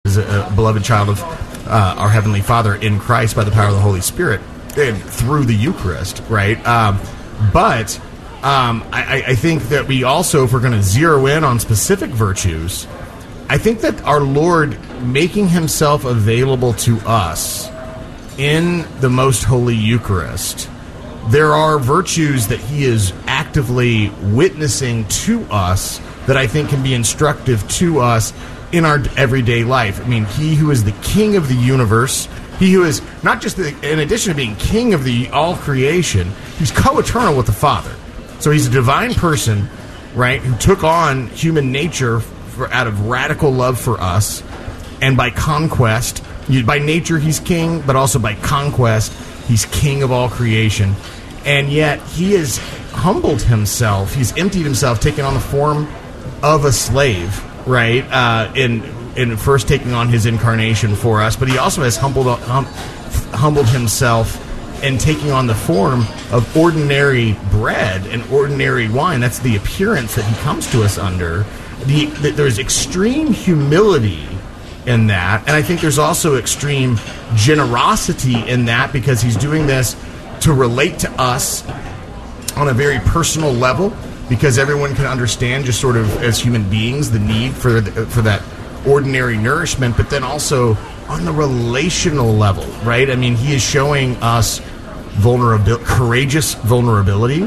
as a beloved child of our Heavenly Father in Christ by the power of the Holy Spirit and through the Eucharist, right? But I think that we also, if we're going to zero in on specific virtues, I think that our Lord making himself available to us in the Most Holy Eucharist, there are virtues that he is actively witnessing to us that I think can be instructive to us in our everyday life. I mean, he who is the King of the universe, he who is not just, in addition to being King of the all creation, he's co-eternal with the Father. So he's a divine person, right, who took on human nature out of radical love for us, and by conquest, by nature he's king, but also by conquest, he's king of all creation. And yet he has humbled himself, he's emptied himself, taking on the form of a slave, right, in first taking on his incarnation for us, but he also has humbled himself and taking on the form of ordinary bread and ordinary wine. That's the appearance that he comes to us under. There's extreme humility in that, and I think there's also extreme generosity in that, because he's doing this to relate to us on a very personal level, because everyone can understand, just sort of as human beings, the need for that ordinary nourishment, but then also on the relational level, right? I mean, he is showing us courageous vulnerability,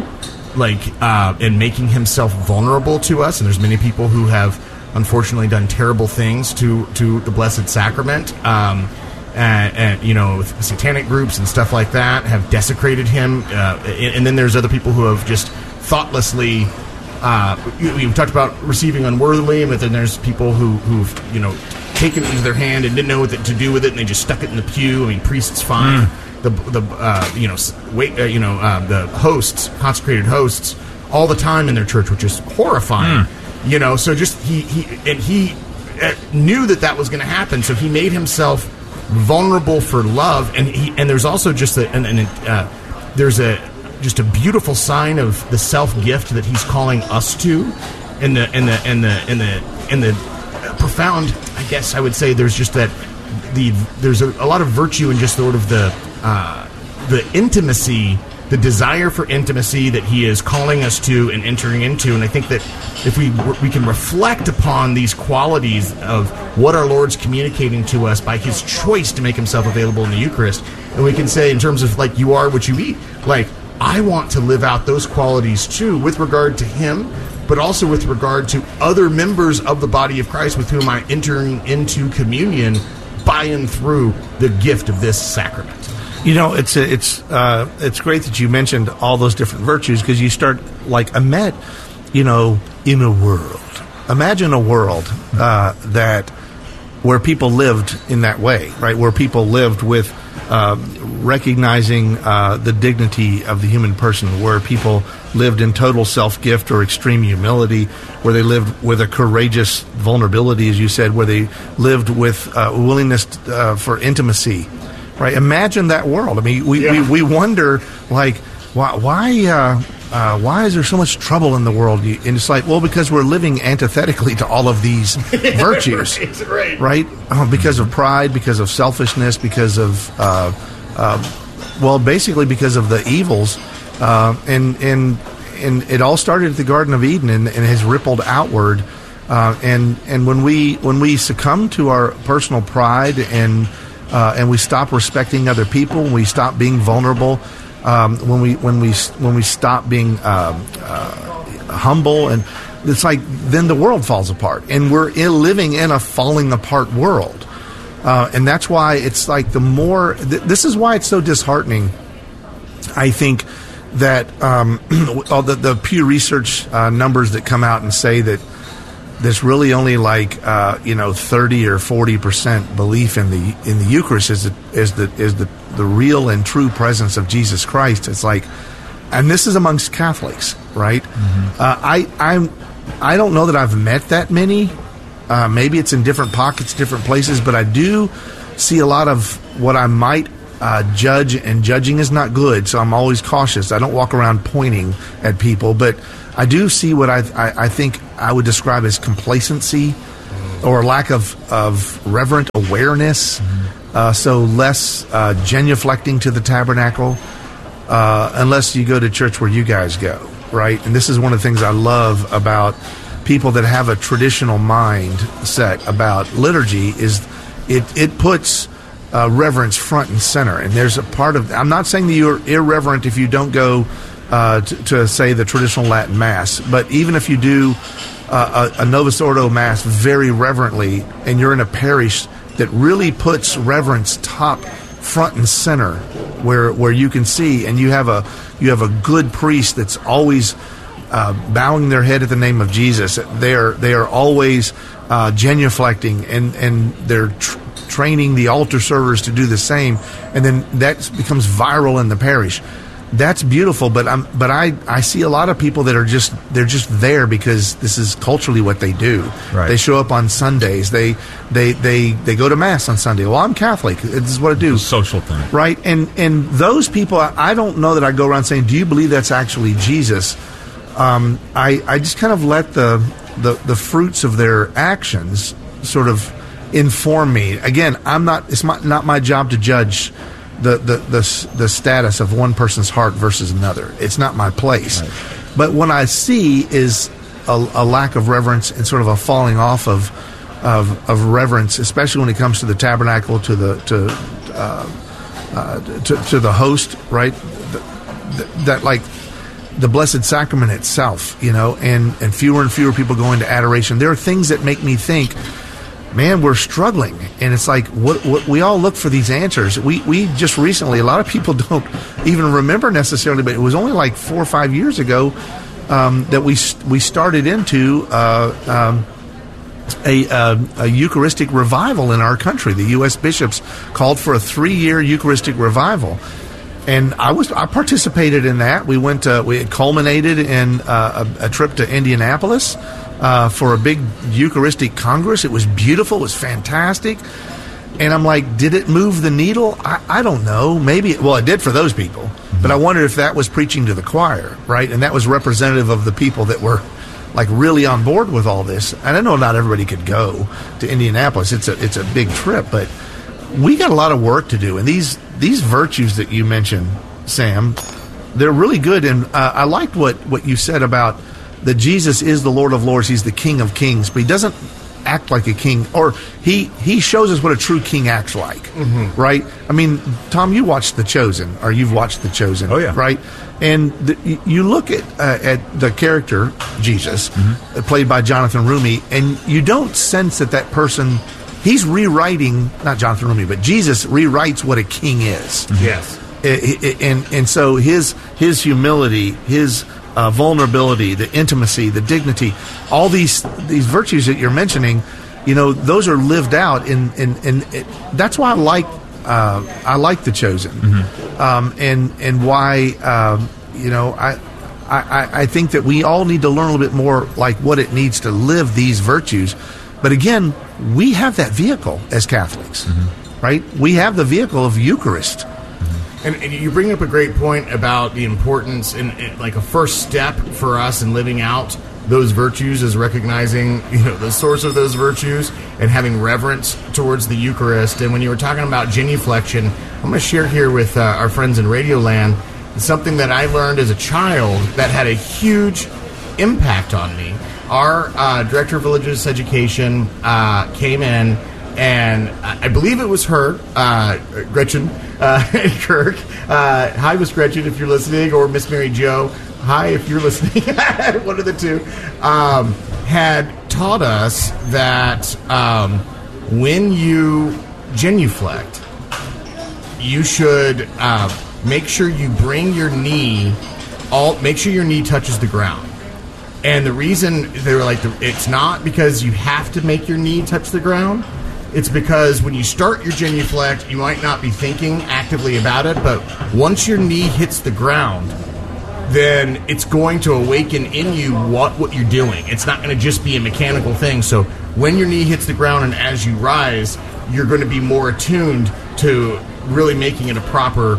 and making himself vulnerable to us. And there's many people who have unfortunately done terrible things to the Blessed Sacrament, and with satanic groups and stuff like that have desecrated him. And then there's other people who have just thoughtlessly. We've talked about receiving unworthily, but then there's people who've taken it into their hand and didn't know what to do with it, and they just stuck it in the pew. I mean, priests find the hosts, consecrated hosts, all the time in their church, which is horrifying. So just he knew that was going to happen, so he made himself vulnerable for love, and there's also just there's a beautiful sign of the self gift that he's calling us to, in the profound. I guess I would say there's just that there's a lot of virtue in just sort of the intimacy, the desire for intimacy that he is calling us to and entering into. And I think that if we can reflect upon these qualities of what our Lord's communicating to us by his choice to make himself available in the Eucharist, and we can say in terms of you are what you eat, I want to live out those qualities too with regard to him, but also with regard to other members of the body of Christ with whom I'm entering into communion by and through the gift of this sacrament. It's great that you mentioned all those different virtues, because you start in a world. Imagine a world where people lived in that way, right? Where people lived with recognizing the dignity of the human person, where people lived in total self-gift or extreme humility, where they lived with a courageous vulnerability, as you said, where they lived with willingness for intimacy. Right, imagine that world. I mean, we wonder why is there so much trouble in the world? And it's because we're living antithetically to all of these virtues, right? Because of pride, because of selfishness, because of basically because of the evils, and it all started at the Garden of Eden and has rippled outward. And when we succumb to our personal pride and we stop respecting other people, when we stop being vulnerable, when we stop being humble, and it's then the world falls apart, and we're living in a falling apart world, and that's why it's this is why it's so disheartening. I think that all the Pew Research numbers that come out and say that there's really only 30 or 40% belief in the Eucharist is the real and true presence of Jesus Christ. It's and this is amongst Catholics, right? Mm-hmm. I don't know that I've met that many. Maybe it's in different pockets, different places, but I do see a lot of what I might judge, and judging is not good, so I'm always cautious. I don't walk around pointing at people, but I do see what I think I would describe as complacency or lack of reverent awareness. So less genuflecting to the tabernacle, unless you go to church where you guys go, right? And this is one of the things I love about people that have a traditional mindset about liturgy is it puts reverence front and center. And there's a part of, I'm not saying that you're irreverent if you don't go to say the traditional Latin Mass, but even if you do a Novus Ordo Mass very reverently, and you're in a parish that really puts reverence front and center, where you can see, and you have a good priest that's always bowing their head at the name of Jesus. They are always genuflecting, and they're training the altar servers to do the same, and then that becomes viral in the parish. That's beautiful, but I see a lot of people that are just there because this is culturally what they do. Right. They show up on Sundays. They go to Mass on Sunday. Well, I'm Catholic. This is what I do. It's a social thing, right? And those people, I don't know that I go around saying, "Do you believe that's actually Jesus?" I just kind of let the fruits of their actions sort of inform me. Again, it's not my job to judge the status of one person's heart versus another. It's not my place. Right. But what I see is a lack of reverence and sort of a falling off of reverence, especially when it comes to the tabernacle, to the host, right? That like the Blessed Sacrament itself, and fewer and fewer people go into adoration. There are things that make me think, man, we're struggling. And it's like, what we all look for these answers. We just recently, a lot of people don't even remember necessarily, but it was only like 4 or 5 years ago that we started into a Eucharistic revival in our country. The U.S. bishops called for a 3-year Eucharistic revival. And I participated in that. We culminated in a trip to Indianapolis for a big Eucharistic Congress. It was beautiful. It was fantastic. And I'm like, did it move the needle? I don't know. Maybe, it did for those people. But I wondered if that was preaching to the choir, right? And that was representative of the people that were like really on board with all this. And I know not everybody could go to Indianapolis. It's a big trip, but we got a lot of work to do. And these virtues that you mentioned, Sam, they're really good. And I liked what you said about that Jesus is the Lord of Lords. He's the King of Kings, but he doesn't act like a king, or he shows us what a true king acts like, right? I mean, Tom, you watched The Chosen, or you've watched The Chosen, right? And you look at the character Jesus, played by Jonathan Rumi, and you don't sense that person. He's rewriting, not Jonathan Rumi, but Jesus rewrites what a king is. Yes, and so his humility, his vulnerability, the intimacy, the dignity, all these virtues that you're mentioning, those are lived out, and that's why I like The Chosen, and why I think that we all need to learn a little bit more like what it needs to live these virtues. But again, we have that vehicle as Catholics, right? We have the vehicle of Eucharist. And you bring up a great point about the importance and like a first step for us in living out those virtues is recognizing, the source of those virtues and having reverence towards the Eucharist. And when you were talking about genuflection, I'm going to share here with our friends in Radio Land something that I learned as a child that had a huge impact on me. Our director of religious education came in, and I believe it was her, Gretchen Kirk. Hi, Miss Gretchen, if you're listening, or Miss Mary Jo. Hi, if you're listening. One of the two. Had taught us that when you genuflect, you should make sure you bring your knee. Make sure your knee touches the ground. And the reason they were like, it's not because you have to make your knee touch the ground. It's because when you start your genuflect, you might not be thinking actively about it, but once your knee hits the ground, then it's going to awaken in you what you're doing. It's not going to just be a mechanical thing. So when your knee hits the ground and as you rise, you're going to be more attuned to really making it a proper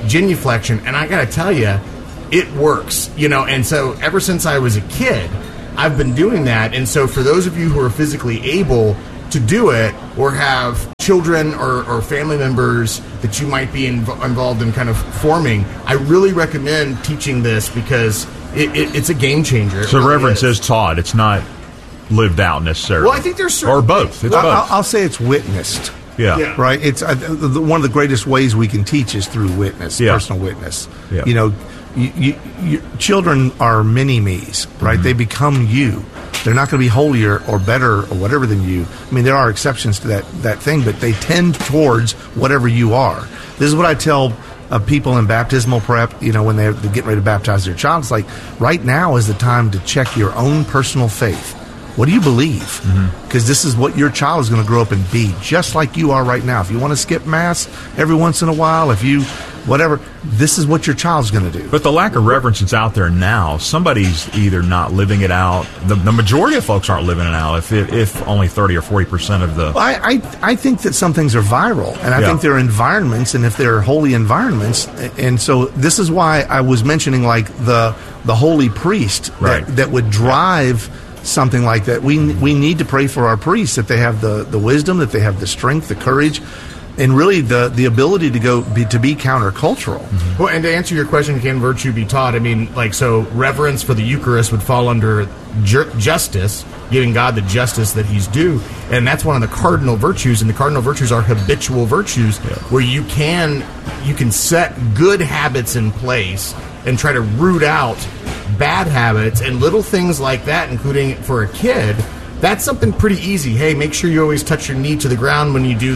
genuflection. And I got to tell you, it works, and so ever since I was a kid, I've been doing that. And so for those of you who are physically able to do it, or have children or family members that you might be involved in kind of forming, I really recommend teaching this, because it's a game changer. So really reverence is taught. It's not lived out necessarily. Well, I think there's certain or both. It's both. I'll say it's witnessed. Yeah. Right. It's one of the greatest ways we can teach is through witness, personal witness. Yeah. You know, you children are mini me's, right? Mm-hmm. They become you. They're not going to be holier or better or whatever than you. I mean, there are exceptions to that thing, but they tend towards whatever you are. This is what I tell people in baptismal prep, you know, when they're getting ready to baptize their child. It's like, right now is the time to check your own personal faith. What do you believe? Because this is what your child is going to grow up and be, just like you are right now. If you want to skip Mass every once in a while, if you, whatever, this is what your child's going to do. But the lack of reverence that's out there now, somebody's either not living it out. The majority of folks aren't living it out, if only 30 or 40% of the... Well, I think that some things are viral, and I think they're environments, and if they're holy environments, and so this is why I was mentioning, like, the holy priest that would drive something like that. We need to pray for our priests, that they have the wisdom, that they have the strength, the courage, and really the ability to be countercultural. Mm-hmm. Well, and to answer your question, can virtue be taught? I mean, like, so reverence for the Eucharist would fall under justice, giving God the justice that He's due, and that's one of the cardinal virtues. And the cardinal virtues are habitual virtues, where you can set good habits in place and try to root out bad habits and little things like that, including for a kid. That's something pretty easy. Hey, make sure you always touch your knee to the ground when you do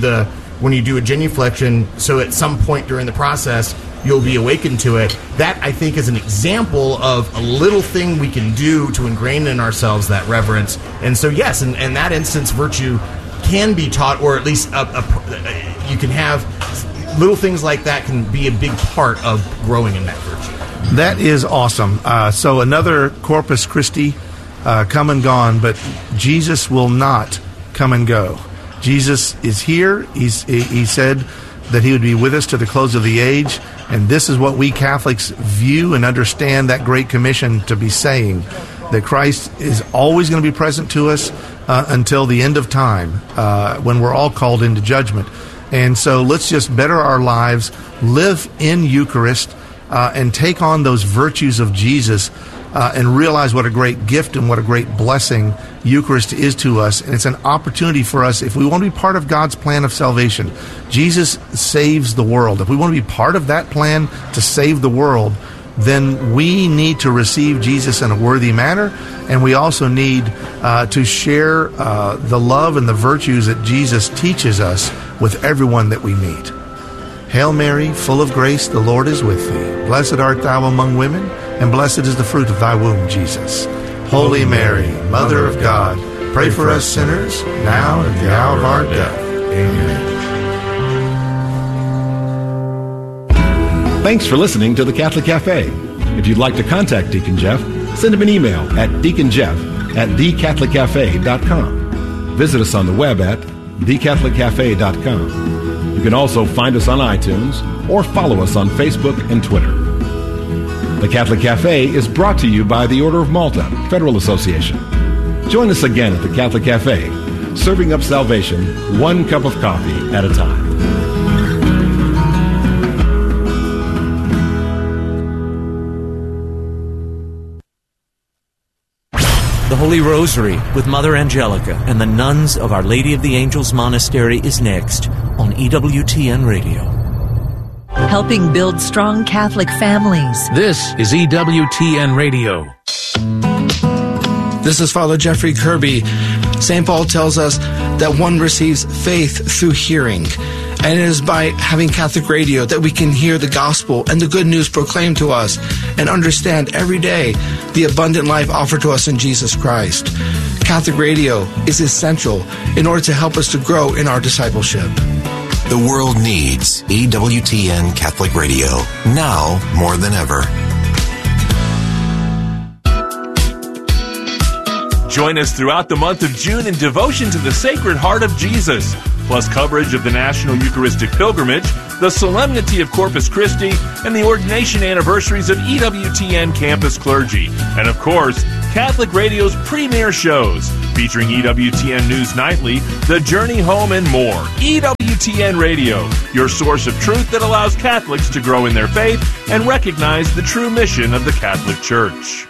a genuflection, so at some point during the process you'll be awakened to it. That, I think, is an example of a little thing we can do to ingrain in ourselves that reverence. And so, yes, in that instance, virtue can be taught, or at least you can have little things like that can be a big part of growing in that virtue. That is awesome. So another Corpus Christi come and gone, but Jesus will not come and go. Jesus is here. He said that He would be with us to the close of the age, and this is what we Catholics view and understand that Great Commission to be saying, that Christ is always going to be present to us until the end of time, when we're all called into judgment. And so let's just better our lives, live in Eucharist, and take on those virtues of Jesus, and realize what a great gift and what a great blessing Eucharist is to us. And it's an opportunity for us, if we want to be part of God's plan of salvation. Jesus saves the world. If we want to be part of that plan to save the world, then we need to receive Jesus in a worthy manner, and we also need to share the love and the virtues that Jesus teaches us with everyone that we meet. Hail Mary, full of grace, the Lord is with thee. Blessed art thou among women, and blessed is the fruit of thy womb, Jesus. Holy Mary, Mother of God, pray for us sinners, now and at the hour of our death. Amen. Thanks for listening to the Catholic Cafe. If you'd like to contact Deacon Jeff, send him an email at deaconjeff@thecatholiccafe.com. Visit us on the web at thecatholiccafe.com. You can also find us on iTunes or follow us on Facebook and Twitter. The Catholic Cafe is brought to you by the Order of Malta Federal Association. Join us again at the Catholic Cafe, serving up salvation one cup of coffee at a time. The Holy Rosary with Mother Angelica and the nuns of Our Lady of the Angels Monastery is next on EWTN Radio. Helping build strong Catholic families. This is EWTN Radio. This is Father Jeffrey Kirby. St. Paul tells us that one receives faith through hearing. And it is by having Catholic radio that we can hear the gospel and the good news proclaimed to us and understand every day the abundant life offered to us in Jesus Christ. Catholic radio is essential in order to help us to grow in our discipleship. The world needs EWTN Catholic Radio, now more than ever. Join us throughout the month of June in devotion to the Sacred Heart of Jesus, plus coverage of the National Eucharistic Pilgrimage, the Solemnity of Corpus Christi, and the ordination anniversaries of EWTN campus clergy. And of course, Catholic Radio's premier shows, featuring EWTN News Nightly, The Journey Home, and more. EWTN Radio, your source of truth that allows Catholics to grow in their faith and recognize the true mission of the Catholic Church.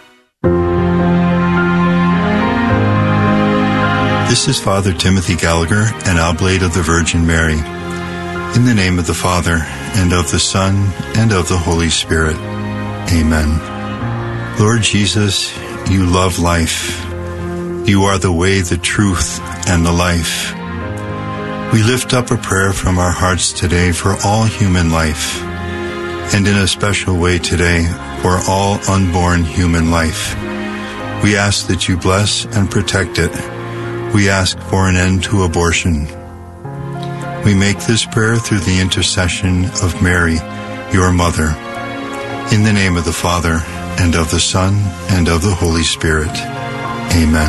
This is Father Timothy Gallagher, an oblate of the Virgin Mary. In the name of the Father, and of the Son, and of the Holy Spirit. Amen. Lord Jesus, you love life. You are the way, the truth, and the life. We lift up a prayer from our hearts today for all human life, and in a special way today for all unborn human life. We ask that you bless and protect it. We ask for an end to abortion. We make this prayer through the intercession of Mary, your mother. In the name of the Father, and of the Son, and of the Holy Spirit. Amen.